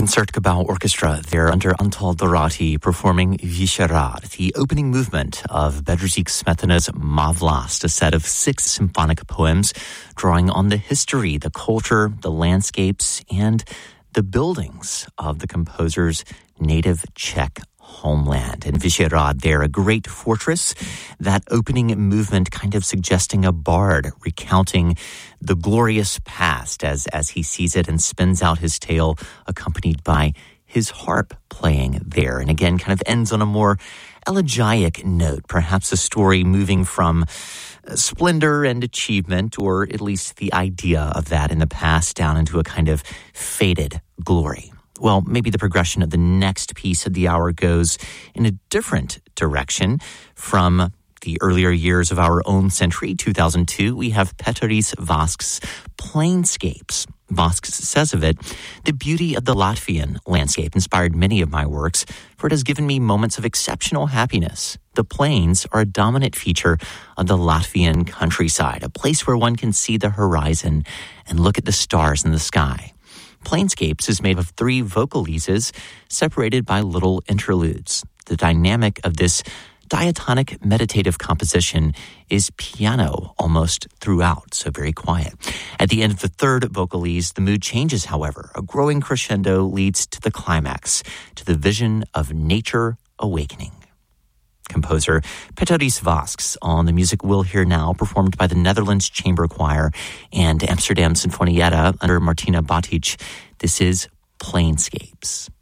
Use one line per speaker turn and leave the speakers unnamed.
Concertgebouw Orchestra there under Antal Dorati performing Vyšehrad, the opening movement of Bedřich Smetana's Má vlast, a set of 6 symphonic poems drawing on the history, the culture, the landscapes, and the buildings of the composer's native Czech homeland. And Vyšehrad there, a great fortress, that opening movement kind of suggesting a bard recounting the glorious past as he sees it and spins out his tale, accompanied by his harp playing there. And again, kind of ends on a more elegiac note, perhaps a story moving from splendor and achievement, or at least the idea of that in the past, down into a kind of faded glory. Well, maybe the progression of the next piece of the hour goes in a different direction. From the earlier years of our own century, 2002, we have Peteris Vask's Plainscapes. Vask says of it, the beauty of the Latvian landscape inspired many of my works, for it has given me moments of exceptional happiness. The plains are a dominant feature of the Latvian countryside, a place where one can see the horizon and look at the stars in the sky. Plainscapes is made of 3 vocalises separated by little interludes. The dynamic of this diatonic meditative composition is piano almost throughout, so very quiet. At the end of the 3rd vocalise, the mood changes, however. A growing crescendo leads to the climax, to the vision of nature awakening. Composer Peteris Vask on the music we'll hear now, performed by the Netherlands Chamber Choir and Amsterdam Sinfonietta under Martina Batic. This is Plainscapes.